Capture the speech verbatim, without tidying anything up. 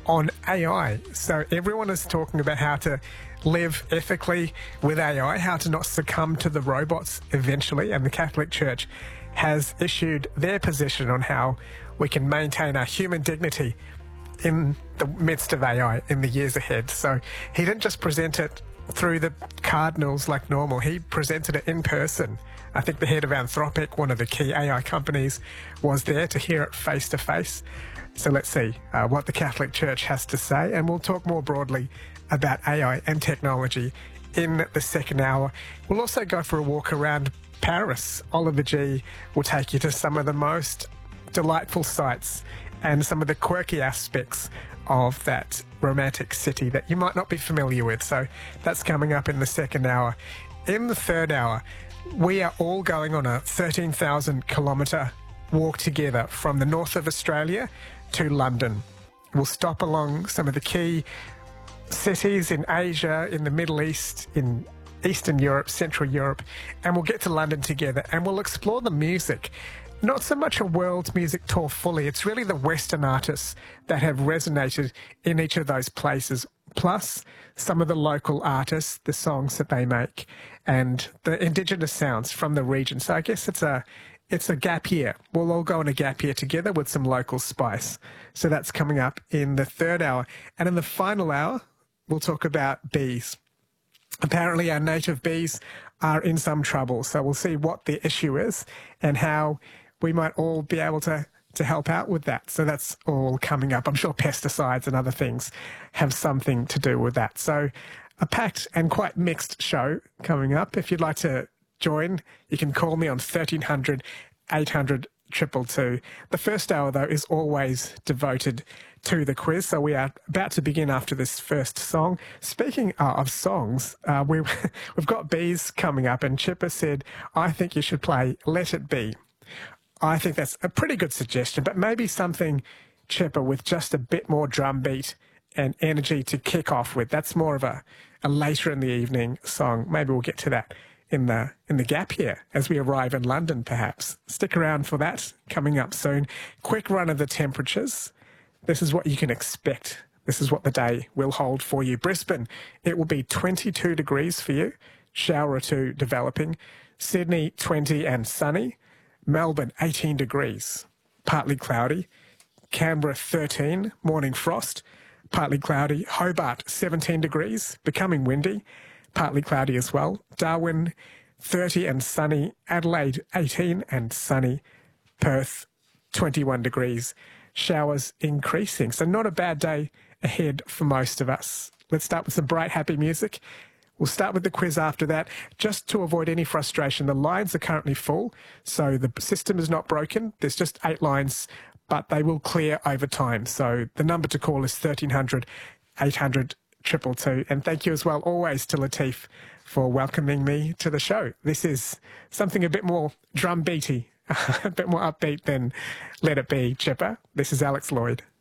on A I. So everyone is talking about how to live ethically with A I, how to not succumb to the robots eventually, and the Catholic Church has issued their position on how we can maintain our human dignity in the midst of A I in the years ahead. So he didn't just present it through the cardinals like normal, he presented it in person. I think the head of Anthropic, one of the key A I companies, was there to hear it face to face. So let's see uh, what the Catholic Church has to say, and we'll talk more broadly about A I and technology in the second hour. We'll also go for a walk around Paris. Oliver G will take you to some of the most delightful sights and some of the quirky aspects of that romantic city that you might not be familiar with. So that's coming up in the second hour. In the third hour, we are all going on a thirteen thousand kilometre walk together from the north of Australia to London. We'll stop along some of the key cities in Asia, in the Middle East, in Eastern Europe, Central Europe, and we'll get to London together and we'll explore the music. Not so much a world music tour fully, it's really the Western artists that have resonated in each of those places, plus some of the local artists, the songs that they make, and the indigenous sounds from the region. So I guess it's a it's a gap year. We'll all go on a gap year together with some local spice. So that's coming up in the third hour. And in the final hour, we'll talk about bees. Apparently our native bees are in some trouble. So we'll see what the issue is and how we might all be able to, to help out with that. So that's all coming up. I'm sure pesticides and other things have something to do with that. So a packed and quite mixed show coming up. If you'd like to join, you can call me on thirteen hundred, eight hundred, two two two. The first hour, though, is always devoted to the quiz. So we are about to begin after this first song. Speaking uh, of songs, uh, we, we've got bees coming up, and Chipper said, I think you should play Let It Be. I think that's a pretty good suggestion, but maybe something, Chipper, with just a bit more drum beat and energy to kick off with. That's more of a, a later in the evening song. Maybe we'll get to that in the in the gap here as we arrive in London, perhaps. Stick around for that, coming up soon. Quick run of the temperatures. This is what you can expect. This is what the day will hold for you. Brisbane, it will be twenty-two degrees for you. Shower or two developing. Sydney, twenty and sunny. Melbourne, eighteen degrees. Partly cloudy. Canberra, thirteen. Morning frost. Partly cloudy. Hobart, seventeen degrees. Becoming windy. Partly cloudy as well. Darwin, thirty and sunny. Adelaide, eighteen and sunny. Perth, twenty-one degrees. Showers increasing. So not a bad day ahead for most of us. Let's start with some bright, happy music. We'll start with the quiz after that. Just to avoid any frustration, the lines are currently full, so the system is not broken. There's just eight lines, but they will clear over time. So the number to call is thirteen hundred, eight hundred, two two two. And thank you as well, always, to Latif for welcoming me to the show. This is something a bit more drum beaty, a bit more upbeat than Let It Be, Chipper. This is Alex Lloyd.